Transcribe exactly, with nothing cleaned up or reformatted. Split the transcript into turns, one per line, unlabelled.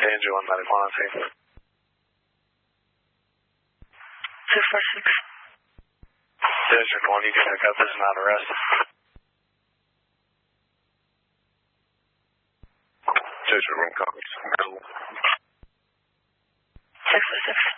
Andrew one medical on scene.
two four six.
District one, you can pick up. This is not arrest.
District one, copies.
six four six.